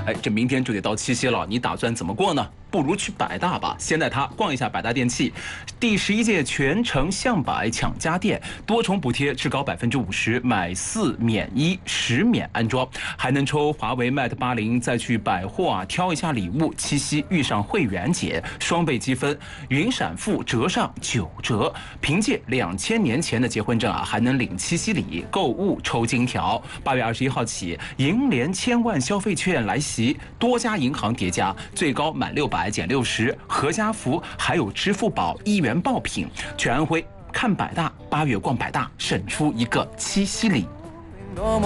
哎，这明天就得到七夕了，你打算怎么过呢？不如去百大吧，先带他逛一下百大电器。第11届全城象百抢家电，多重补贴至高50%，买4免1，10免安装，还能抽华为 Mate 80，再去百货挑一下礼物。七夕遇上会员节，双倍积分，云闪付折上9折。凭借2000年前的结婚证还能领七夕礼，购物抽金条。8月21号起，银联1000万消费券来袭，多家银行叠加，最高满600减60，合家福还有支付宝1元爆品。全安徽看百大，8月逛百大，省出一个七夕礼。